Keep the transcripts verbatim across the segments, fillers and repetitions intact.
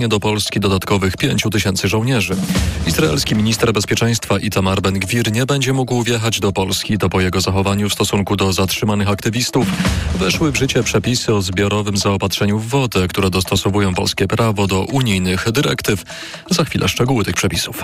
do Polski dodatkowych pięciu tysięcy żołnierzy. Izraelski minister bezpieczeństwa Itamar Ben-Gwir nie będzie mógł wjechać do Polski. To po jego zachowaniu w stosunku do zatrzymanych aktywistów weszły w życie przepisy o zbiorowym zaopatrzeniu w wodę, które dostosowują polskie prawo do unijnych dyrektyw. Za chwilę szczegóły tych przepisów.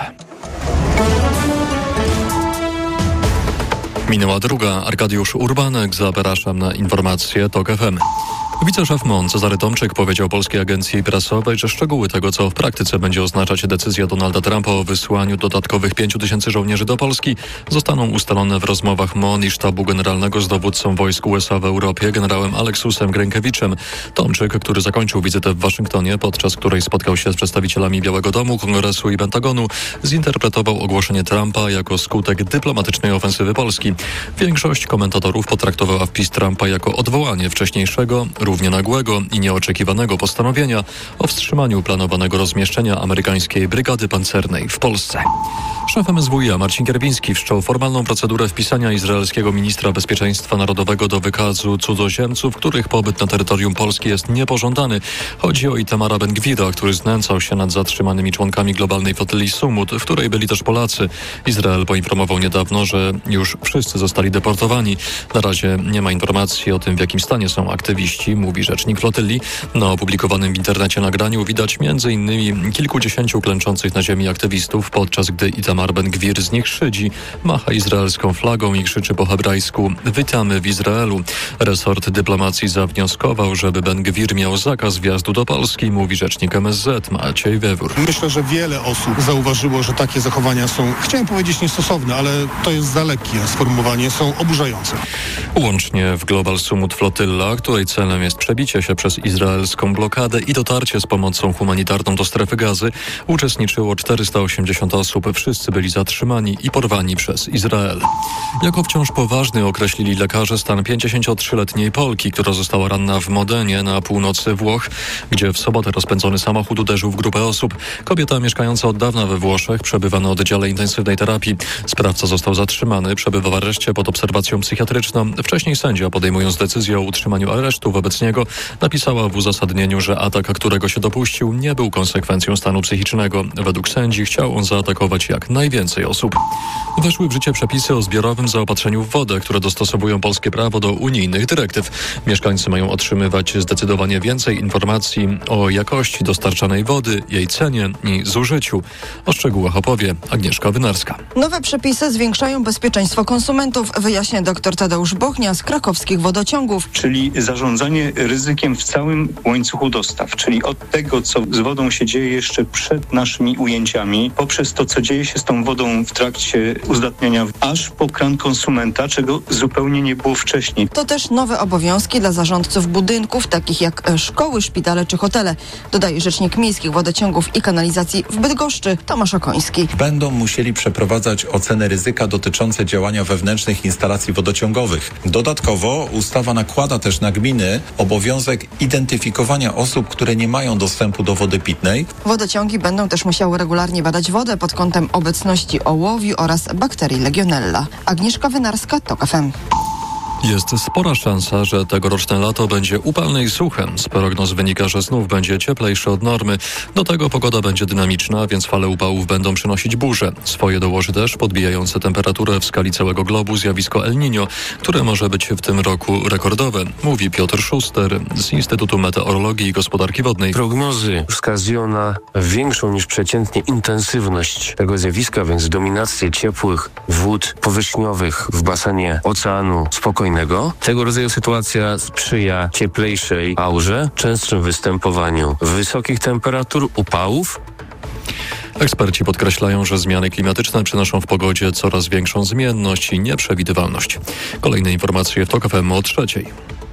Minęła druga. Arkadiusz Urbanek. Zapraszam na informacje TOK F M. Wiceszef M O N Cezary Tomczyk powiedział Polskiej Agencji Prasowej, że szczegóły tego, co w praktyce będzie oznaczać decyzja Donalda Trumpa o wysłaniu dodatkowych pięciu tysięcy żołnierzy do Polski, zostaną ustalone w rozmowach M O N i Sztabu Generalnego z dowódcą wojsk U S A w Europie, generałem Aleksusem Grenkiewiczem. Tomczyk, który zakończył wizytę w Waszyngtonie, podczas której spotkał się z przedstawicielami Białego Domu, Kongresu i Pentagonu, zinterpretował ogłoszenie Trumpa jako skutek dyplomatycznej ofensywy Polski. Większość komentatorów potraktowała wpis Trumpa jako odwołanie wcześniejszego, równie nagłego i nieoczekiwanego postanowienia o wstrzymaniu planowanego rozmieszczenia amerykańskiej brygady pancernej w Polsce. Szef M S W iA Marcin Kierwiński wszczął formalną procedurę wpisania izraelskiego ministra bezpieczeństwa narodowego do wykazu cudzoziemców, których pobyt na terytorium Polski jest niepożądany. Chodzi o Itamara Ben-Gwira, który znęcał się nad zatrzymanymi członkami globalnej flotyli Sumut, w której byli też Polacy. Izrael poinformował niedawno, że już wszyscy zostali deportowani. Na razie nie ma informacji o tym, w jakim stanie są aktywiści, mówi rzecznik flotyli. Na opublikowanym w internecie nagraniu widać między innymi kilkudziesięciu klęczących na ziemi aktywistów, podczas gdy Itamar Ben-Gwir z nich szydzi, macha izraelską flagą i krzyczy po hebrajsku: witamy w Izraelu. Resort dyplomacji zawnioskował, żeby Ben-Gwir miał zakaz wjazdu do Polski, mówi rzecznik M S Z Maciej Wewór. Myślę, że wiele osób zauważyło, że takie zachowania są, chciałem powiedzieć, niestosowne, ale to jest za lekkie sformułowanie, są oburzające. Łącznie w Global Sumut Flotylla, której celem jest przebicie się przez izraelską blokadę i dotarcie z pomocą humanitarną do strefy Gazy, uczestniczyło czterysta osiemdziesiąt osób. Wszyscy byli zatrzymani i porwani przez Izrael. Jako wciąż poważny określili lekarze stan pięćdziesięciotrzyletniej Polki, która została ranna w Modenie na północy Włoch, gdzie w sobotę rozpędzony samochód uderzył w grupę osób. Kobieta mieszkająca od dawna we Włoszech przebywa na oddziale intensywnej terapii. Sprawca został zatrzymany, przebywa w areszcie pod obserwacją psychiatryczną. Wcześniej sędzia, podejmując decyzję o utrzymaniu aresztu wobec niego, napisała w uzasadnieniu, że atak, którego się dopuścił, nie był konsekwencją stanu psychicznego. Według sędzi chciał on zaatakować jak najwięcej osób. Weszły w życie przepisy o zbiorowym zaopatrzeniu w wodę, które dostosowują polskie prawo do unijnych dyrektyw. Mieszkańcy mają otrzymywać zdecydowanie więcej informacji o jakości dostarczanej wody, jej cenie i zużyciu. O szczegółach opowie Agnieszka Wynarska. Nowe przepisy zwiększają bezpieczeństwo konsumentów, wyjaśnia dr Tadeusz Bochnia z krakowskich wodociągów. Czyli zarządzanie ryzykiem w całym łańcuchu dostaw, czyli od tego, co z wodą się dzieje jeszcze przed naszymi ujęciami, poprzez to, co dzieje się z tą wodą w trakcie uzdatniania, aż po kran konsumenta, czego zupełnie nie było wcześniej. To też nowe obowiązki dla zarządców budynków, takich jak szkoły, szpitale czy hotele, dodaje rzecznik miejskich wodociągów i kanalizacji w Bydgoszczy Tomasz Okoński. Będą musieli przeprowadzać ocenę ryzyka dotyczące działania wewnętrznych instalacji wodociągowych. Dodatkowo ustawa nakłada też na gminy obowiązek identyfikowania osób, które nie mają dostępu do wody pitnej. Wodociągi będą też musiały regularnie badać wodę pod kątem obecności ołowiu oraz bakterii Legionella. Agnieszka Wynarska, TOK F M. Jest spora szansa, że tegoroczne lato będzie upalne i suche. Z prognoz wynika, że znów będzie cieplejsze od normy. Do tego pogoda będzie dynamiczna, więc fale upałów będą przynosić burze. Swoje dołoży też podbijające temperaturę w skali całego globu zjawisko El Niño, które może być w tym roku rekordowe, mówi Piotr Szuster z Instytutu Meteorologii i Gospodarki Wodnej. Prognozy wskazują na większą niż przeciętnie intensywność tego zjawiska, więc dominację ciepłych wód powierzchniowych w basenie oceanu spokojnego. Tego rodzaju sytuacja sprzyja cieplejszej aurze, częstszym występowaniu wysokich temperatur, upałów. Eksperci podkreślają, że zmiany klimatyczne przynoszą w pogodzie coraz większą zmienność i nieprzewidywalność. Kolejne informacje w TOK F M o trzeciej.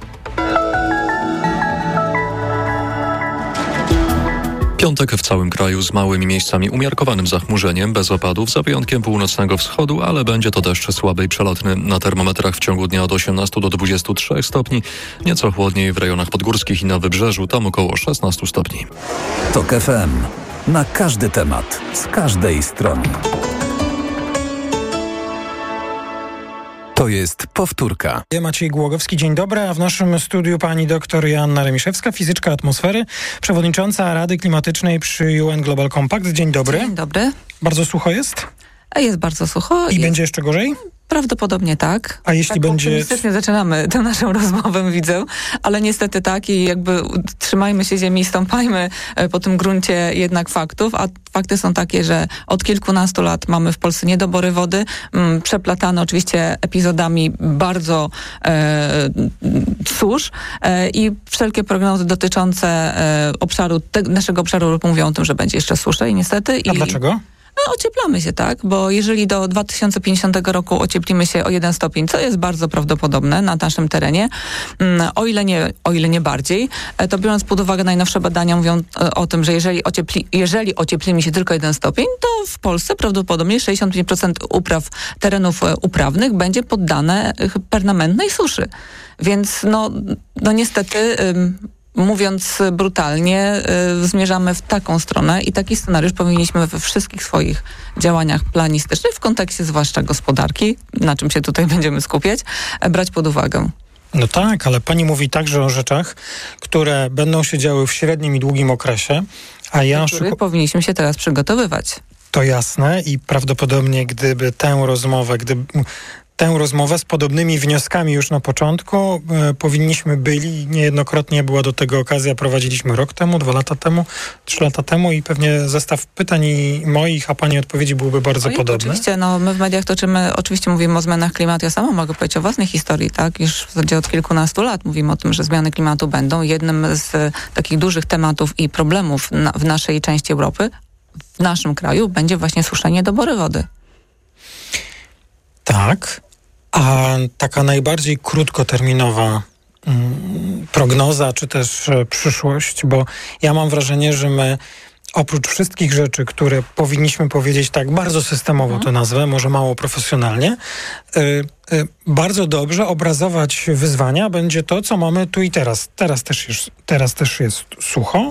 Piątek w całym kraju z małymi miejscami umiarkowanym zachmurzeniem, bez opadów, za wyjątkiem północnego wschodu, ale będzie to deszcz słaby i przelotny. Na termometrach w ciągu dnia od osiemnastu do dwudziestu trzech stopni, nieco chłodniej w rejonach podgórskich i na wybrzeżu, tam około szesnastu stopni. TOK F M. Na każdy temat, z każdej strony. To To jest powtórka. Ja Maciej Głogowski, dzień dobry, a w naszym studiu pani doktor Joanna Remiszewska, fizyczka atmosfery, przewodnicząca Rady Klimatycznej przy U N Global Compact. Dzień dobry. Dzień dobry. Bardzo sucho jest? Jest bardzo sucho. I jest... będzie jeszcze gorzej? Prawdopodobnie tak. A jeśli tak będzie... optymistycznie zaczynamy tę naszą rozmowę, widzę, ale niestety tak i jakby trzymajmy się ziemi i stąpajmy po tym gruncie jednak faktów, a fakty są takie, że od kilkunastu lat mamy w Polsce niedobory wody, m, przeplatane oczywiście epizodami bardzo e, susz e, i wszelkie prognozy dotyczące e, obszaru, te, naszego obszaru mówią o tym, że będzie jeszcze suszej niestety. A i dlaczego? No, ocieplamy się, tak? Bo jeżeli do dwa tysiące pięćdziesiątego roku ocieplimy się o jeden stopień, co jest bardzo prawdopodobne na naszym terenie, o ile nie, o ile nie bardziej, to biorąc pod uwagę najnowsze badania mówią o tym, że jeżeli, ociepli, jeżeli ocieplimy się tylko jeden stopień, to w Polsce prawdopodobnie sześćdziesiąt pięć procent upraw, terenów uprawnych będzie poddane permanentnej suszy. Więc no, no niestety... Ym, Mówiąc brutalnie, y, zmierzamy w taką stronę i taki scenariusz powinniśmy we wszystkich swoich działaniach planistycznych, w kontekście zwłaszcza gospodarki, na czym się tutaj będziemy skupiać, brać pod uwagę. No tak, ale pani mówi także o rzeczach, które będą się działy w średnim i długim okresie, a ja... Do których powinniśmy się teraz przygotowywać. To jasne i prawdopodobnie gdyby tę rozmowę, gdyby... Tę rozmowę z podobnymi wnioskami już na początku e, powinniśmy byli, niejednokrotnie była do tego okazja, prowadziliśmy rok temu, dwa lata temu, trzy lata temu i pewnie zestaw pytań i moich, a pani odpowiedzi byłby bardzo no podobny. Oczywiście, no my w mediach toczymy, oczywiście mówimy o zmianach klimatu, ja sama mogę powiedzieć o własnej historii, tak, już w zasadzie od kilkunastu lat mówimy o tym, że zmiany klimatu będą. Jednym z takich dużych tematów i problemów na, w naszej części Europy, w naszym kraju będzie właśnie suszenie, niedobory wody. Tak. A taka najbardziej krótkoterminowa mm, prognoza, czy też e, przyszłość, bo ja mam wrażenie, że my oprócz wszystkich rzeczy, które powinniśmy powiedzieć tak bardzo systemowo mhm. to nazwę, może mało profesjonalnie, y, y, bardzo dobrze obrazować wyzwania będzie to, co mamy tu i teraz. Teraz też jest, teraz też jest sucho.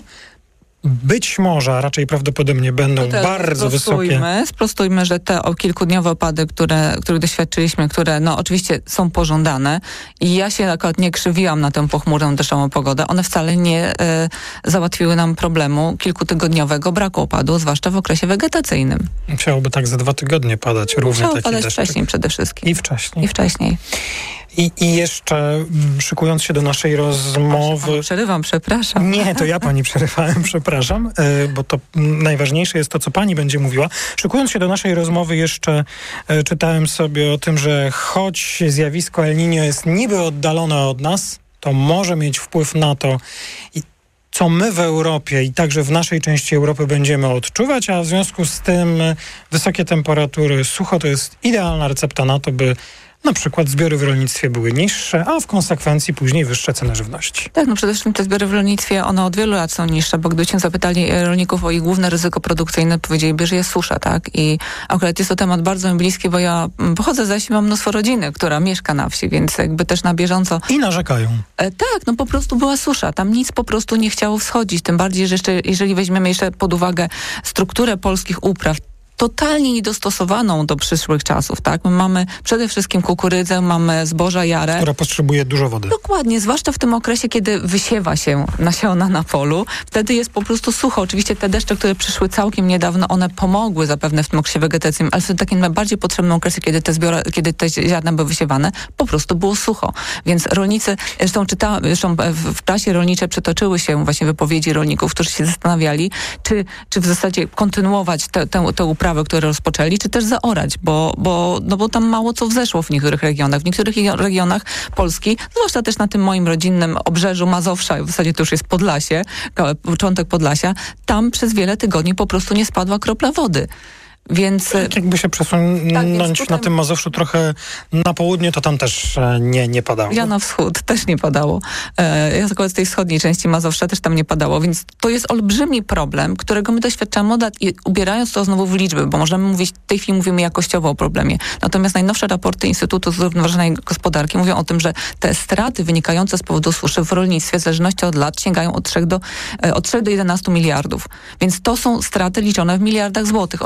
Być może, a raczej prawdopodobnie będą bardzo wysokie. Sprostujmy, że te kilkudniowe opady, które, których doświadczyliśmy, które no oczywiście są pożądane i ja się akurat nie krzywiłam na tę pochmurną, deszczową pogodę, one wcale nie e, załatwiły nam problemu kilkutygodniowego braku opadu, zwłaszcza w okresie wegetacyjnym. Musiałoby tak za dwa tygodnie padać równie Musiało taki padać deszczyk. wcześniej przede wszystkim. I wcześniej. I wcześniej. I, I jeszcze szykując się do naszej rozmowy... Przerywam, przepraszam. Nie, to ja pani przerywałem, przepraszam, yy, bo to najważniejsze jest to, co pani będzie mówiła. Szykując się do naszej rozmowy jeszcze yy, czytałem sobie o tym, że choć zjawisko El Niño jest niby oddalone od nas, to może mieć wpływ na to, i co my w Europie i także w naszej części Europy będziemy odczuwać, a w związku z tym wysokie temperatury, sucho to jest idealna recepta na to, by na przykład zbiory w rolnictwie były niższe, a w konsekwencji później wyższe ceny żywności. Tak, no przede wszystkim te zbiory w rolnictwie, one od wielu lat są niższe, bo gdybyśmy zapytali rolników o ich główne ryzyko produkcyjne, powiedzieliby, że jest susza, tak? I akurat jest to temat bardzo mi bliski, bo ja pochodzę ze wsi, mam mnóstwo rodziny, która mieszka na wsi, więc jakby też na bieżąco... I narzekają. E, tak, no po prostu była susza. Tam nic po prostu nie chciało wschodzić. Tym bardziej, że jeszcze, jeżeli weźmiemy jeszcze pod uwagę strukturę polskich upraw, totalnie niedostosowaną do przyszłych czasów, tak? My mamy przede wszystkim kukurydzę, mamy zboża jarę. Która potrzebuje dużo wody. Dokładnie, zwłaszcza w tym okresie, kiedy wysiewa się nasiona na polu. Wtedy jest po prostu sucho. Oczywiście te deszcze, które przyszły całkiem niedawno, one pomogły zapewne w tym okresie wegetacyjnym, ale w takim najbardziej potrzebnym okresie, kiedy te zbiory, kiedy te ziarna były wysiewane, po prostu było sucho. Więc rolnicy, zresztą czytałam, zresztą w, w prasie rolniczej przytoczyły się właśnie wypowiedzi rolników, którzy się zastanawiali, czy, czy w zasadzie kontynuować tę te, te uprawę, które rozpoczęli, czy też zaorać, bo, bo, no bo tam mało co wzeszło w niektórych regionach. W niektórych regionach Polski, zwłaszcza też na tym moim rodzinnym obrzeżu Mazowsza, w zasadzie to już jest Podlasie, początek Podlasia, tam przez wiele tygodni po prostu nie spadła kropla wody. Więc tak jakby się przesunąć tak, tutaj... na tym Mazowszu trochę na południe, to tam też nie, nie padało. Ja na wschód też nie padało. E, ja tylko z tej wschodniej części Mazowsza też tam nie padało, więc to jest olbrzymi problem, którego my doświadczamy od lat i ubierając to znowu w liczby, bo możemy mówić, w tej chwili mówimy jakościowo o problemie. Natomiast najnowsze raporty Instytutu Zrównoważonej Gospodarki mówią o tym, że te straty wynikające z powodu suszy w rolnictwie w zależności od lat sięgają od trzech do jedenastu miliardów. Więc to są straty liczone w miliardach złotych. Oczywiście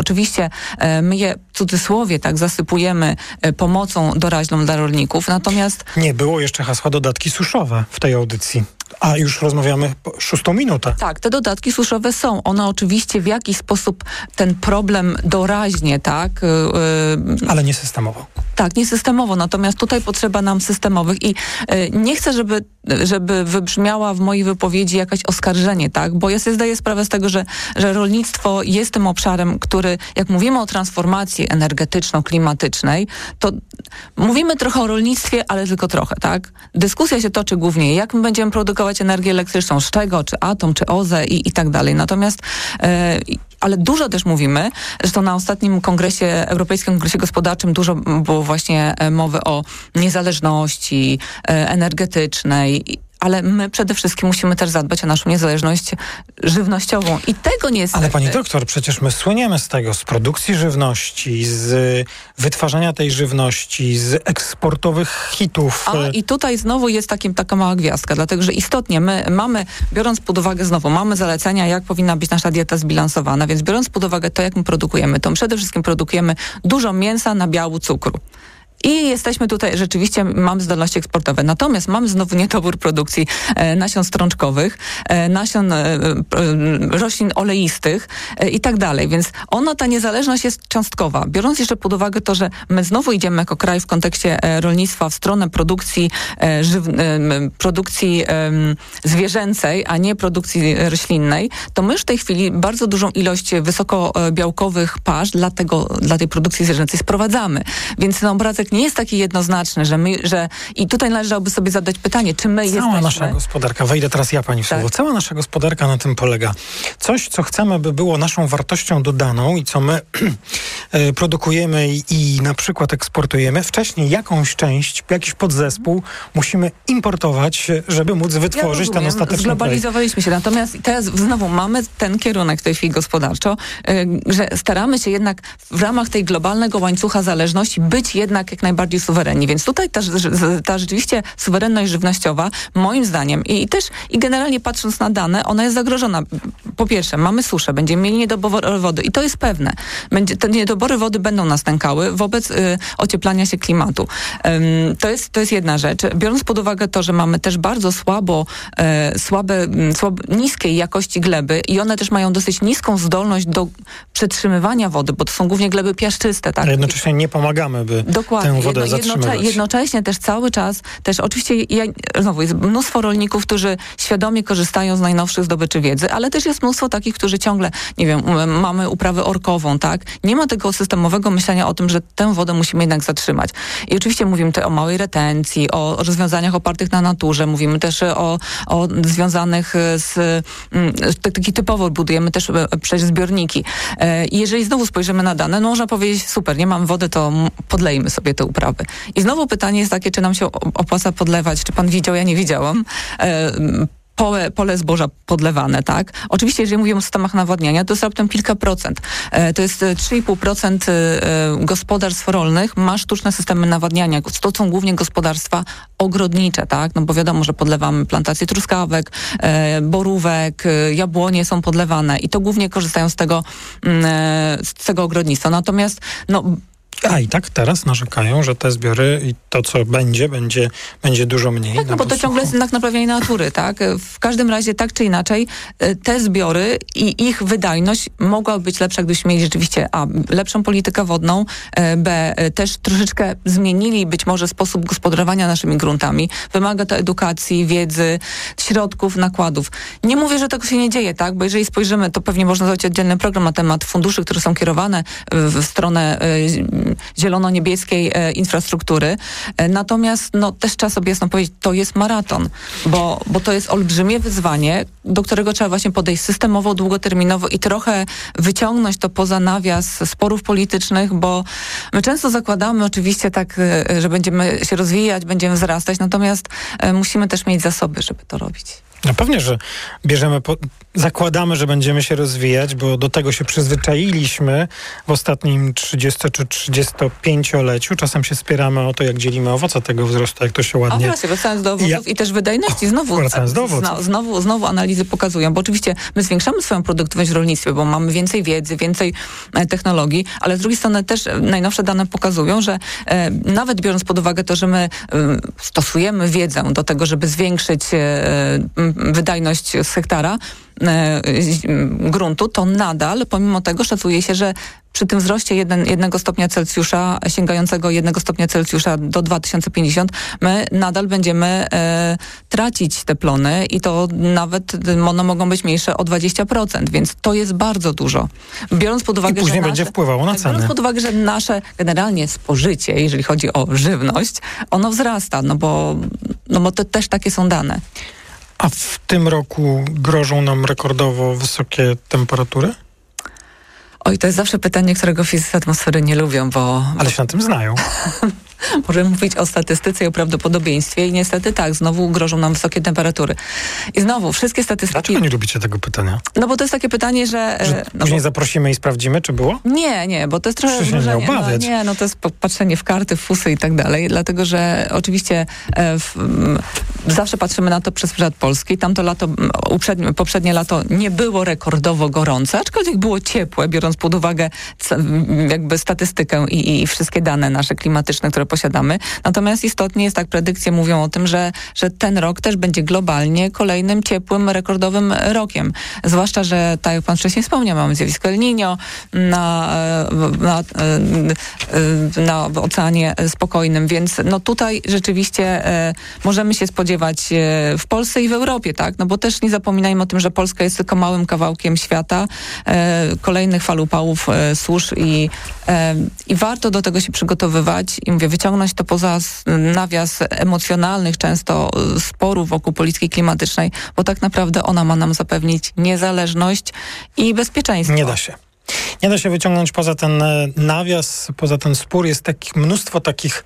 oczywiście e, my je w cudzysłowie tak zasypujemy e, pomocą doraźną dla rolników, natomiast... Nie było jeszcze hasła dodatki suszowe w tej audycji. A już rozmawiamy szóstą minutę. Tak, te dodatki suszowe są. One oczywiście w jakiś sposób ten problem doraźnie, tak? Yy, Ale nie systemowo. Tak, nie systemowo. Natomiast tutaj potrzeba nam systemowych i yy, nie chcę, żeby, żeby wybrzmiała w mojej wypowiedzi jakaś oskarżenie, tak? Bo ja sobie zdaję sprawę z tego, że, że rolnictwo jest tym obszarem, który, jak mówimy o transformacji energetyczno-klimatycznej, to mówimy trochę o rolnictwie, ale tylko trochę, tak? Dyskusja się toczy głównie, jak my będziemy produkować energię elektryczną, z czego, czy atom, czy O Z E i, i tak dalej. Natomiast e, ale dużo też mówimy, zresztą na ostatnim kongresie, Europejskim Kongresie Gospodarczym dużo było właśnie mowy o niezależności e, energetycznej, ale my przede wszystkim musimy też zadbać o naszą niezależność żywnościową i tego nie jest... Ale pani doktor, przecież my słyniemy z tego, z produkcji żywności, z wytwarzania tej żywności, z eksportowych hitów. A i tutaj znowu jest takim, taka mała gwiazdka, dlatego że istotnie my mamy, biorąc pod uwagę znowu, mamy zalecenia, jak powinna być nasza dieta zbilansowana, więc biorąc pod uwagę to, jak my produkujemy, to przede wszystkim produkujemy dużo mięsa, nabiału, cukru. I jesteśmy tutaj, rzeczywiście mamy zdolności eksportowe. Natomiast mamy znowu niedobór produkcji e, nasion strączkowych, e, nasion e, e, roślin oleistych e, i tak dalej. Więc ona, ta niezależność jest cząstkowa. Biorąc jeszcze pod uwagę to, że my znowu idziemy jako kraj w kontekście e, rolnictwa w stronę produkcji, e, żyw, e, produkcji e, zwierzęcej, a nie produkcji roślinnej, to my już w tej chwili bardzo dużą ilość wysokobiałkowych pasz dla, tego, dla tej produkcji zwierzęcej sprowadzamy. Więc ten obrazek nie jest taki jednoznaczny, że my, że i tutaj należałoby sobie zadać pytanie, czy my Cała jesteśmy... Cała nasza gospodarka, wejdę teraz ja pani w słowo, tak. Cała nasza gospodarka na tym polega. Coś, co chcemy, by było naszą wartością dodaną i co my produkujemy i, i na przykład eksportujemy, wcześniej jakąś część, jakiś podzespół musimy importować, żeby móc wytworzyć ja ten ostateczny Zglobalizowaliśmy projekt. się, natomiast teraz znowu mamy ten kierunek w tej chwili gospodarczo, że staramy się jednak w ramach tej globalnego łańcucha zależności być jednak jak najbardziej suwerenni. Więc tutaj ta, ta rzeczywiście suwerenność żywnościowa, moim zdaniem, i, i też i generalnie patrząc na dane, ona jest zagrożona. Po pierwsze, mamy suszę, będziemy mieli niedobór wody i to jest pewne. Będzie, te niedobory wody będą nas nękały wobec y, ocieplania się klimatu. Ym, to, jest, to jest jedna rzecz. Biorąc pod uwagę to, że mamy też bardzo słabo, y, słabe, y, słabe, niskiej jakości gleby i one też mają dosyć niską zdolność do przetrzymywania wody, bo to są głównie gleby piaszczyste. Tak? Ale jednocześnie nie pomagamy, by Dokładnie. tę wodę Jedno, zatrzymywać. Jednocze, jednocześnie też cały czas, też oczywiście ja, znowu jest mnóstwo rolników, którzy świadomie korzystają z najnowszych zdobyczy wiedzy, ale też jest mnóstwo takich, którzy ciągle, nie wiem, mamy uprawę orkową, tak? Nie ma tego systemowego myślenia o tym, że tę wodę musimy jednak zatrzymać. I oczywiście mówimy tutaj o małej retencji, o rozwiązaniach opartych na naturze, mówimy też o, o związanych z, taki typowo budujemy też przecież zbiorniki. I jeżeli znowu spojrzymy na dane, no można powiedzieć, super, nie mam wody, to podlejmy sobie te uprawy. I znowu pytanie jest takie, czy nam się opłaca podlewać, czy pan widział, ja nie widziałam, Pole, pole zboża podlewane, tak? Oczywiście, jeżeli mówimy o systemach nawadniania, to jest raptem kilka procent. E, to jest trzy i pół procent e, gospodarstw rolnych ma sztuczne systemy nawadniania. To są głównie gospodarstwa ogrodnicze, tak? No bo wiadomo, że podlewamy plantacje truskawek, e, borówek, e, jabłonie są podlewane i to głównie korzystają z tego, e, z tego ogrodnictwa. Natomiast, no, A i tak teraz narzekają, że te zbiory i to, co będzie, będzie, będzie dużo mniej. Tak, no bo to sucho. Ciągle jest znak naprawiania natury, tak? W każdym razie tak czy inaczej te zbiory i ich wydajność mogła być lepsza, gdybyśmy mieli rzeczywiście a. lepszą politykę wodną, b. też troszeczkę zmienili być może sposób gospodarowania naszymi gruntami. Wymaga to edukacji, wiedzy, środków, nakładów. Nie mówię, że tego się nie dzieje, tak? Bo jeżeli spojrzymy, to pewnie można zrobić oddzielny program na temat funduszy, które są kierowane w stronę zielono-niebieskiej e, infrastruktury. E, natomiast no, też trzeba sobie jasno powiedzieć, to jest maraton, bo, bo to jest olbrzymie wyzwanie, do którego trzeba właśnie podejść systemowo, długoterminowo i trochę wyciągnąć to poza nawias sporów politycznych, bo my często zakładamy oczywiście tak, e, że będziemy się rozwijać, będziemy wzrastać, natomiast e, musimy też mieć zasoby, żeby to robić. No pewnie, że bierzemy, po, zakładamy, że będziemy się rozwijać, bo do tego się przyzwyczailiśmy w ostatnim trzydziesto czy trzydziestopięcioleciu. Czasem się spieramy o to, jak dzielimy owoce tego wzrostu, jak to się ładnie... A właśnie, wracając do owoców ja... i też wydajności, znowu, wracając do owoców. Znowu, znowu, znowu analizy pokazują, bo oczywiście my zwiększamy swoją produktywność w rolnictwie, bo mamy więcej wiedzy, więcej e, technologii, ale z drugiej strony też e, najnowsze dane pokazują, że e, nawet biorąc pod uwagę to, że my e, stosujemy wiedzę do tego, żeby zwiększyć e, wydajność z hektara e, gruntu, to nadal, pomimo tego szacuje się, że przy tym wzroście jeden, jednego stopnia Celsjusza, sięgającego jednego stopnia Celsjusza do dwa tysiące pięćdziesiątego, my nadal będziemy e, tracić te plony i to nawet one mogą być mniejsze o dwadzieścia procent, więc to jest bardzo dużo. Biorąc pod uwagę, I później że będzie nasze, wpływało na ceny. Biorąc pod uwagę, że nasze generalnie spożycie, jeżeli chodzi o żywność, ono wzrasta, no bo, no bo to też takie są dane. A w tym roku grożą nam rekordowo wysokie temperatury? Oj, to jest zawsze pytanie, którego fizycy atmosfery nie lubią, bo... Ale się na tym znają. Możemy mówić o statystyce i o prawdopodobieństwie i niestety tak, znowu grożą nam wysokie temperatury. I znowu, wszystkie statystyki... Dlaczego nie lubicie tego pytania? No bo to jest takie pytanie, że... że no później bo... zaprosimy i sprawdzimy, czy było? Nie, nie, bo to jest trochę... Czy się nie obawiać? No, nie, no to jest patrzenie w karty, w fusy i tak dalej, dlatego, że oczywiście e, w, m, zawsze patrzymy na to przez pryzmat Polski. Tamto lato, uprzednie, poprzednie lato nie było rekordowo gorące, aczkolwiek było ciepłe, biorąc pod uwagę c, jakby statystykę i, i wszystkie dane nasze klimatyczne, które posiadamy. Natomiast istotnie jest tak, predykcje mówią o tym, że, że ten rok też będzie globalnie kolejnym ciepłym, rekordowym rokiem. Zwłaszcza, że tak jak pan wcześniej wspomniał, mamy zjawisko El Niño na, na, na Oceanie Spokojnym, więc no tutaj rzeczywiście e, możemy się spodziewać e, w Polsce i w Europie, tak? No bo też nie zapominajmy o tym, że Polska jest tylko małym kawałkiem świata, e, kolejnych fal upałów, e, susz i, e, i warto do tego się przygotowywać i mówię, wyciągnąć to poza nawias emocjonalnych często sporów wokół polityki klimatycznej, bo tak naprawdę ona ma nam zapewnić niezależność i bezpieczeństwo. Nie da się. Nie da się wyciągnąć poza ten nawias, poza ten spór. Jest takich, mnóstwo takich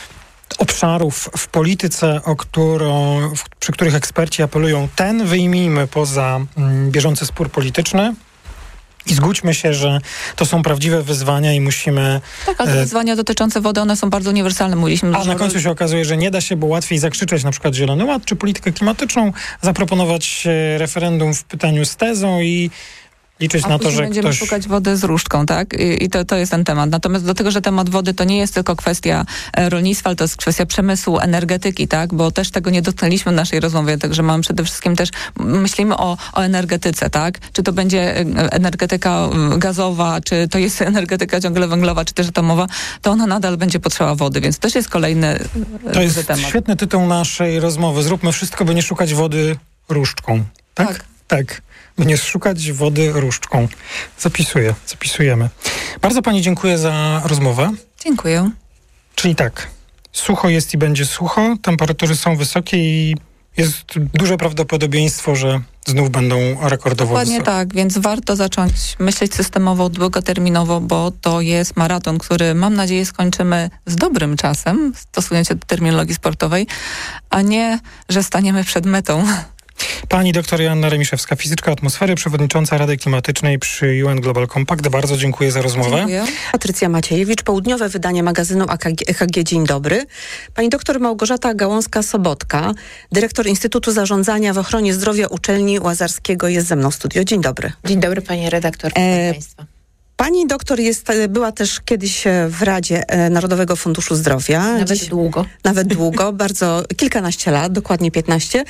obszarów w polityce, o którą, w, przy których eksperci apelują, ten wyjmijmy poza mm, bieżący spór polityczny. I zgódźmy się, że to są prawdziwe wyzwania i musimy... Tak, ale te wyzwania dotyczące wody, one są bardzo uniwersalne. Mówiliśmy, a na końcu się okazuje, że nie da się, bo łatwiej zakrzyczeć na przykład Zielony Ład czy politykę klimatyczną, zaproponować referendum w pytaniu z tezą i liczyć a na to, że będziemy ktoś... szukać wody z różdżką, tak? I, i to, to jest ten temat. Natomiast do tego, że temat wody to nie jest tylko kwestia rolnictwa, ale to jest kwestia przemysłu, energetyki, tak? Bo też tego nie dotknęliśmy w naszej rozmowie, także mamy przede wszystkim też, myślimy o, o energetyce, tak? Czy to będzie energetyka gazowa, czy to jest energetyka ciągle węglowa, czy też atomowa, to ona nadal będzie potrzeba wody, więc też jest kolejny To jest temat. Świetny tytuł naszej rozmowy. Zróbmy wszystko, by nie szukać wody różdżką. Tak? Tak. Tak. By nie szukać wody różdżką. Zapisuję, zapisujemy. Bardzo pani dziękuję za rozmowę. Dziękuję. Czyli tak, sucho jest i będzie sucho, temperatury są wysokie i jest duże prawdopodobieństwo, że znów będą rekordowo Dokładnie wysokie. tak, więc warto zacząć myśleć systemowo, długoterminowo, bo to jest maraton, który mam nadzieję skończymy z dobrym czasem, stosując się do terminologii sportowej, a nie, że staniemy przed metą. Pani doktor Joanna Remiszewska, fizyczka atmosfery, przewodnicząca Rady Klimatycznej przy U N Global Compact. Bardzo dziękuję za rozmowę. Dziękuję. Patrycja Maciejewicz, południowe wydanie magazynu E K G. Dzień dobry. Pani doktor Małgorzata Gałązka-Sobotka, dyrektor Instytutu Zarządzania w Ochronie Zdrowia Uczelni Łazarskiego jest ze mną w studio. Dzień dobry. Dzień dobry, pani redaktor. E, państwa. Pani doktor jest, była też kiedyś w Radzie Narodowego Funduszu Zdrowia. Nawet Dziś, długo. Nawet długo, bardzo kilkanaście lat, dokładnie piętnaście.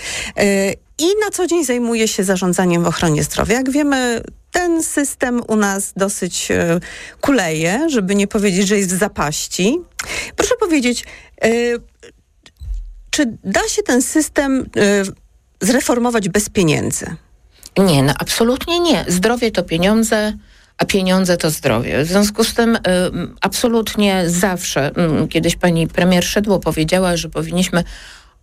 I na co dzień zajmuje się zarządzaniem w ochronie zdrowia. Jak wiemy, ten system u nas dosyć kuleje, żeby nie powiedzieć, że jest w zapaści. Proszę powiedzieć, czy da się ten system zreformować bez pieniędzy? Nie, no absolutnie nie. Zdrowie to pieniądze, a pieniądze to zdrowie. W związku z tym y, absolutnie zawsze, y, kiedyś pani premier Szydło powiedziała, że powinniśmy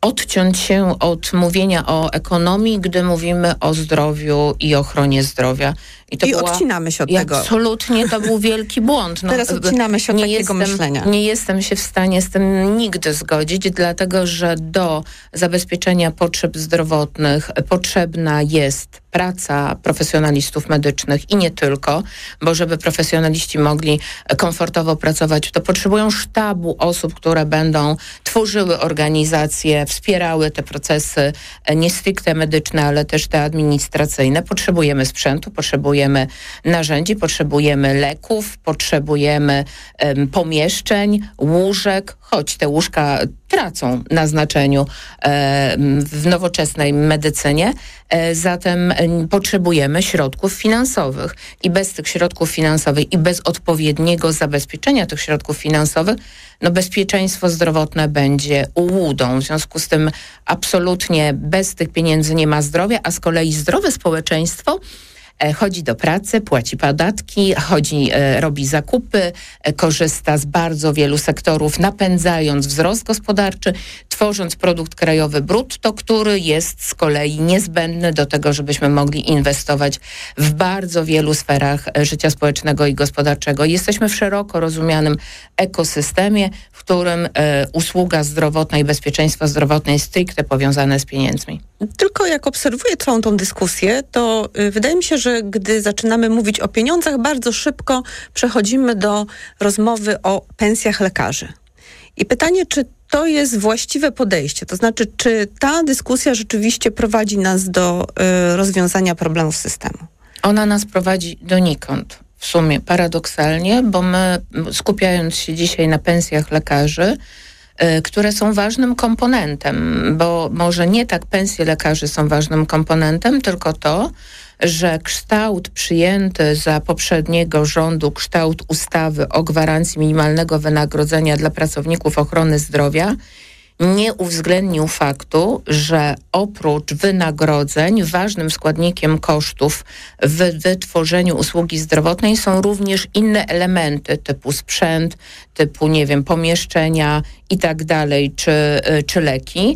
odciąć się od mówienia o ekonomii, gdy mówimy o zdrowiu i ochronie zdrowia. I, to I była, odcinamy się od tego. Absolutnie, to był wielki błąd. No, Teraz odcinamy się od nie takiego jestem, myślenia. Nie jestem się w stanie z tym nigdy zgodzić, dlatego że do zabezpieczenia potrzeb zdrowotnych potrzebna jest praca profesjonalistów medycznych i nie tylko, bo żeby profesjonaliści mogli komfortowo pracować, to potrzebują sztabu osób, które będą tworzyły organizacje, wspierały te procesy nie stricte medyczne, ale też te administracyjne. Potrzebujemy sprzętu, potrzebujemy narzędzi, potrzebujemy leków, potrzebujemy um, pomieszczeń, łóżek, choć te łóżka tracą na znaczeniu e, w nowoczesnej medycynie. E, zatem e, potrzebujemy środków finansowych i bez tych środków finansowych i bez odpowiedniego zabezpieczenia tych środków finansowych, no bezpieczeństwo zdrowotne będzie ułudą. W związku z tym absolutnie bez tych pieniędzy nie ma zdrowia, a z kolei zdrowe społeczeństwo chodzi do pracy, płaci podatki, chodzi, e, robi zakupy, e, korzysta z bardzo wielu sektorów, napędzając wzrost gospodarczy, tworząc produkt krajowy brutto, który jest z kolei niezbędny do tego, żebyśmy mogli inwestować w bardzo wielu sferach życia społecznego i gospodarczego. Jesteśmy w szeroko rozumianym ekosystemie, w którym e, usługa zdrowotna i bezpieczeństwo zdrowotne jest stricte powiązane z pieniędzmi. Tylko jak obserwuję całą tą dyskusję, to y, wydaje mi się, że gdy zaczynamy mówić o pieniądzach, bardzo szybko przechodzimy do rozmowy o pensjach lekarzy. I pytanie, czy to jest właściwe podejście? To znaczy, czy ta dyskusja rzeczywiście prowadzi nas do y, rozwiązania problemów systemu? Ona nas prowadzi donikąd. W sumie paradoksalnie, bo my, skupiając się dzisiaj na pensjach lekarzy, które są ważnym komponentem, bo może nie tak pensje lekarzy są ważnym komponentem, tylko to, że kształt przyjęty za poprzedniego rządu, kształt ustawy o gwarancji minimalnego wynagrodzenia dla pracowników ochrony zdrowia nie uwzględnił faktu, że oprócz wynagrodzeń ważnym składnikiem kosztów w wytworzeniu usługi zdrowotnej są również inne elementy typu sprzęt, typu, nie wiem, pomieszczenia i tak dalej, czy, czy leki.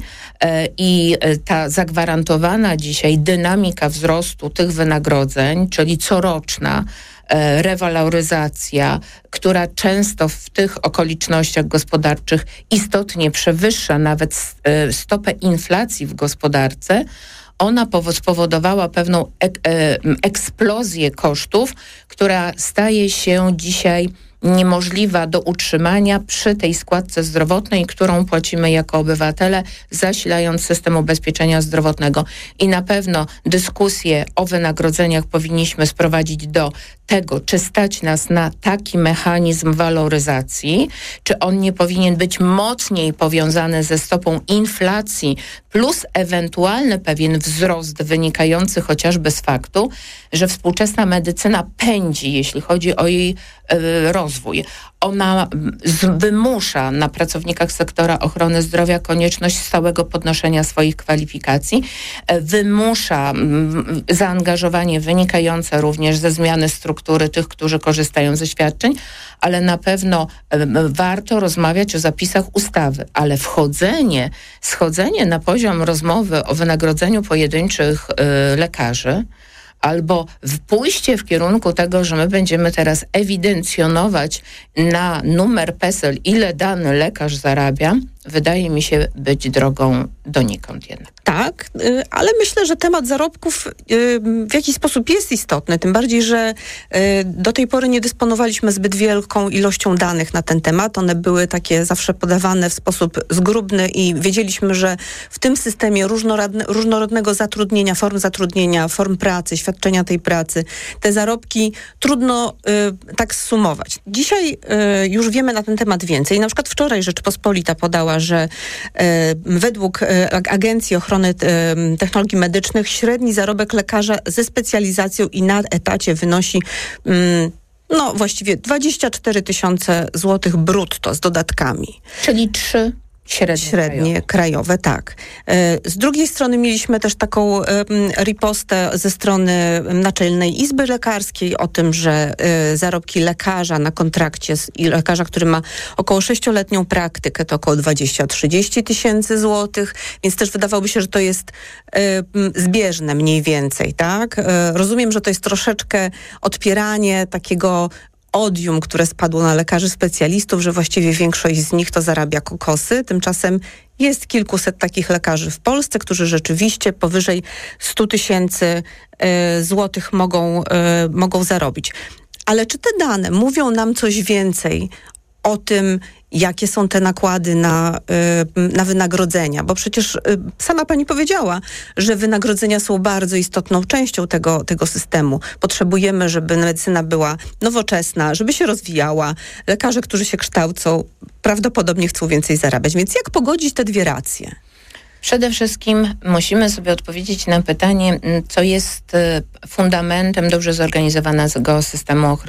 I ta zagwarantowana dzisiaj dynamika wzrostu tych wynagrodzeń, czyli coroczna rewaloryzacja, która często w tych okolicznościach gospodarczych istotnie przewyższa nawet stopę inflacji w gospodarce, ona spowodowała pewną ek- eksplozję kosztów, która staje się dzisiaj niemożliwa do utrzymania przy tej składce zdrowotnej, którą płacimy jako obywatele, zasilając system ubezpieczenia zdrowotnego. I na pewno dyskusję o wynagrodzeniach powinniśmy sprowadzić do tego, czy stać nas na taki mechanizm waloryzacji, czy on nie powinien być mocniej powiązany ze stopą inflacji, plus ewentualny pewien wzrost wynikający chociażby z faktu, że współczesna medycyna pędzi, jeśli chodzi o jej y, rozwój. Ona z, wymusza na pracownikach sektora ochrony zdrowia konieczność stałego podnoszenia swoich kwalifikacji, y, wymusza y, zaangażowanie wynikające również ze zmiany struktury tych, którzy korzystają ze świadczeń, ale na pewno y, warto rozmawiać o zapisach ustawy, ale wchodzenie, schodzenie na poziom rozmowy o wynagrodzeniu pojedynczych y, lekarzy, albo pójście w kierunku tego, że my będziemy teraz ewidencjonować na numer PESEL, ile dany lekarz zarabia, wydaje mi się być drogą donikąd jednak. Tak, ale myślę, że temat zarobków w jakiś sposób jest istotny, tym bardziej, że do tej pory nie dysponowaliśmy zbyt wielką ilością danych na ten temat. One były takie zawsze podawane w sposób zgrubny i wiedzieliśmy, że w tym systemie różnorodnego zatrudnienia, form zatrudnienia, form pracy, świadczenia tej pracy, te zarobki trudno tak zsumować. Dzisiaj już wiemy na ten temat więcej. Na przykład wczoraj Rzeczpospolita podała, że według Agencji Ochrony Technologii Medycznych średni zarobek lekarza ze specjalizacją i na etacie wynosi no właściwie dwadzieścia cztery tysiące złotych brutto z dodatkami. Czyli trzy Średnie, Średnie krajowe. krajowe, tak. Z drugiej strony mieliśmy też taką ripostę ze strony Naczelnej Izby Lekarskiej o tym, że zarobki lekarza na kontrakcie i lekarza, który ma około sześcioletnią praktykę, to około dwadzieścia do trzydziestu tysięcy złotych, więc też wydawałoby się, że to jest zbieżne mniej więcej, tak? Rozumiem, że to jest troszeczkę odpieranie takiego odium, które spadło na lekarzy specjalistów, że właściwie większość z nich to zarabia kokosy. Tymczasem jest kilkuset takich lekarzy w Polsce, którzy rzeczywiście powyżej stu tysięcy złotych mogą, y, mogą zarobić. Ale czy te dane mówią nam coś więcej o tym, jakie są te nakłady na, na wynagrodzenia? Bo przecież sama pani powiedziała, że wynagrodzenia są bardzo istotną częścią tego, tego systemu. Potrzebujemy, żeby medycyna była nowoczesna, żeby się rozwijała. Lekarze, którzy się kształcą, prawdopodobnie chcą więcej zarabiać. Więc jak pogodzić te dwie racje? Przede wszystkim musimy sobie odpowiedzieć na pytanie, co jest fundamentem dobrze zorganizowanego systemu ochrony